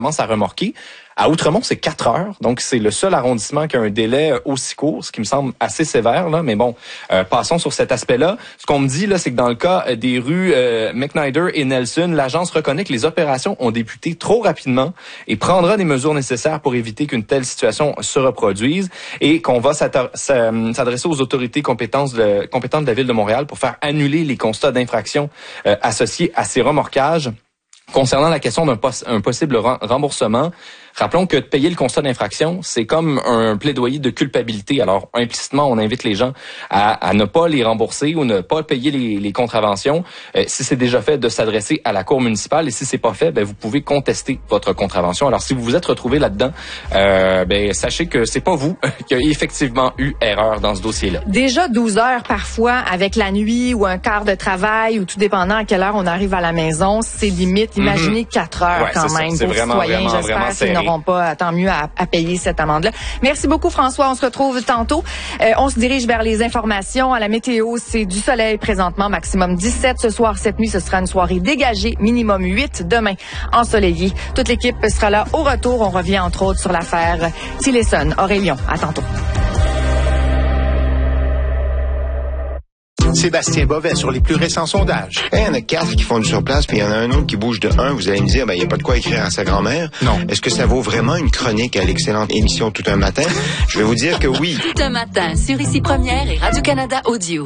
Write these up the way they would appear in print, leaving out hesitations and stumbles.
commence à remorquer. À Outremont, c'est 4 heures. Donc, c'est le seul arrondissement qui a un délai aussi court, ce qui me semble assez sévère, là. Mais bon, passons sur cet aspect-là. Ce qu'on me dit, là, c'est que dans le cas des rues McNider et Nelson, l'agence reconnaît que les opérations ont débuté trop rapidement et prendra des mesures nécessaires pour éviter qu'une telle situation se reproduise et qu'on va s'adresser aux autorités compétentes de la Ville de Montréal pour faire annuler les constats d'infraction associés à ces remorquages. Concernant la question d'un possible remboursement, rappelons que de payer le constat d'infraction, c'est comme un plaidoyer de culpabilité. Alors, implicitement, on invite les gens à ne pas les rembourser ou ne pas payer les contraventions. Si c'est déjà fait, de s'adresser à la cour municipale. Et si c'est pas fait, vous pouvez contester votre contravention. Alors, si vous vous êtes retrouvé là-dedans, sachez que c'est pas vous qui avez effectivement eu erreur dans ce dossier-là. Déjà 12 heures parfois avec la nuit ou un quart de travail ou tout dépendant à quelle heure on arrive à la maison, c'est limite. Imaginez 4 heures quand même pour les citoyens. J'espère qu'ils n'auront pas tant mieux à payer cette amende-là. Merci beaucoup, François. On se retrouve tantôt. On se dirige vers les informations. À la météo, c'est du soleil présentement, maximum 17. Ce soir, cette nuit, ce sera une soirée dégagée, minimum 8. Demain, ensoleillé. Toute l'équipe sera là au retour. On revient entre autres sur l'affaire Tillerson. Aurélien, à tantôt. Sébastien Bovet sur les plus récents sondages. Il y en a 4 qui font du surplace, puis il y en a un autre qui bouge de 1. Vous allez me dire, il n'y a pas de quoi écrire à sa grand-mère. Non. Est-ce que ça vaut vraiment une chronique à l'excellente émission Tout un matin? Je vais vous dire que oui. Tout un matin sur Ici Première et Radio-Canada Audio.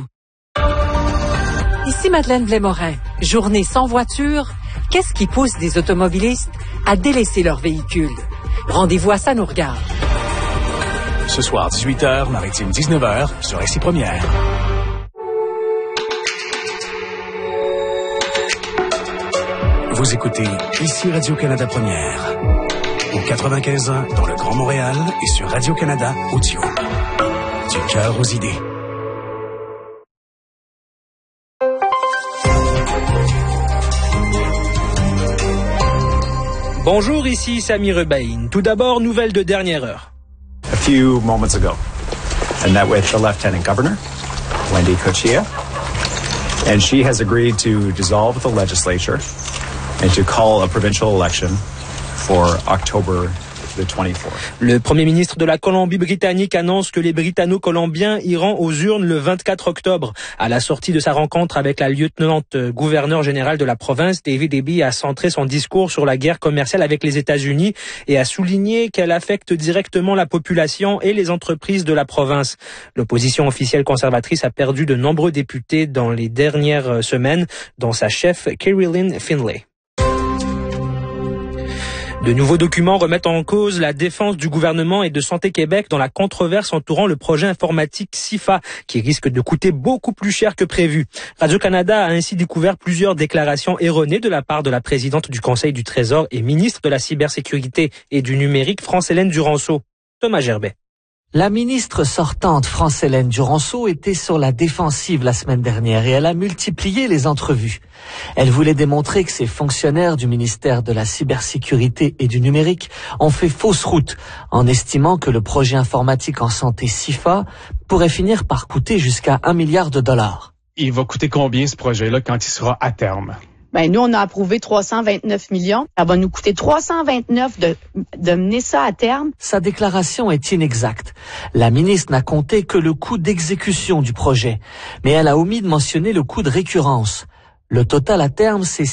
Ici Madeleine Blais-Morin. Journée sans voiture. Qu'est-ce qui pousse des automobilistes à délaisser leur véhicule? Rendez-vous à Ça nous regarde. Ce soir, 18h, Maritime 19h, sur Ici Première. Vous écoutez Ici Radio-Canada Première, au 95.1 dans le Grand Montréal et sur Radio-Canada Audio. Du cœur aux idées. Bonjour, ici Samir Rebaïn. Tout d'abord, nouvelle de dernière heure. A few moments ago, I met with the Lieutenant Governor, Wendy Cuccia, and she has agreed to dissolve the legislature and to call a provincial election for October the 24th. Le Premier ministre de la Colombie-Britannique annonce que les Britanno-Colombiens iront aux urnes le 24 octobre. À la sortie de sa rencontre avec la lieutenant-gouverneur générale de la province, David Eby a centré son discours sur la guerre commerciale avec les États-Unis et a souligné qu'elle affecte directement la population et les entreprises de la province. L'opposition officielle conservatrice a perdu de nombreux députés dans les dernières semaines, dont sa chef Carrie-Lynne Finlay. De nouveaux documents remettent en cause la défense du gouvernement et de Santé Québec dans la controverse entourant le projet informatique SIFA, qui risque de coûter beaucoup plus cher que prévu. Radio-Canada a ainsi découvert plusieurs déclarations erronées de la part de la présidente du Conseil du Trésor et ministre de la Cybersécurité et du Numérique, France-Hélène Duranceau. Thomas Gerbet. La ministre sortante France-Hélène Duranceau était sur la défensive la semaine dernière et elle a multiplié les entrevues. Elle voulait démontrer que ces fonctionnaires du ministère de la Cybersécurité et du Numérique ont fait fausse route en estimant que le projet informatique en santé SIFA pourrait finir par coûter jusqu'à $1 milliard. Il va coûter combien ce projet-là quand il sera à terme? Nous, on a approuvé 329 millions. Ça va nous coûter 329 de mener ça à terme. Sa déclaration est inexacte. La ministre n'a compté que le coût d'exécution du projet, mais elle a omis de mentionner le coût de récurrence. Le total à terme, c'est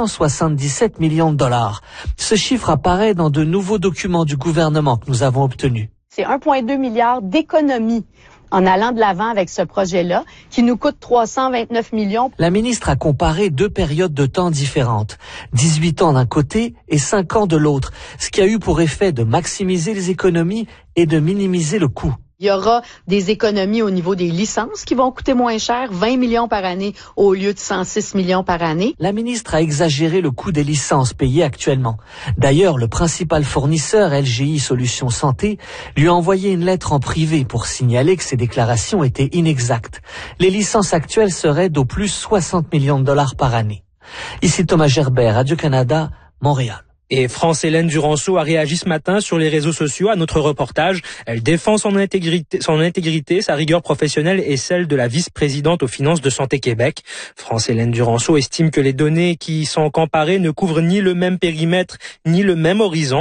677 millions de dollars. Ce chiffre apparaît dans de nouveaux documents du gouvernement que nous avons obtenus. C'est 1,2 milliard d'économies en allant de l'avant avec ce projet-là, qui nous coûte 329 millions. La ministre a comparé 2 périodes de temps différentes, 18 ans d'un côté et 5 ans de l'autre, ce qui a eu pour effet de maximiser les économies et de minimiser le coût. Il y aura des économies au niveau des licences qui vont coûter moins cher, 20 millions par année au lieu de 106 millions par année. La ministre a exagéré le coût des licences payées actuellement. D'ailleurs, le principal fournisseur, LGI Solutions Santé, lui a envoyé une lettre en privé pour signaler que ses déclarations étaient inexactes. Les licences actuelles seraient d'au plus 60 millions de dollars par année. Ici Thomas Gerbet, Radio-Canada, Montréal. Et France-Hélène Duranceau a réagi ce matin sur les réseaux sociaux à notre reportage. Elle défend son intégrité, sa rigueur professionnelle et celle de la vice-présidente aux finances de Santé Québec. France-Hélène Duranceau estime que les données qui sont comparées ne couvrent ni le même périmètre ni le même horizon.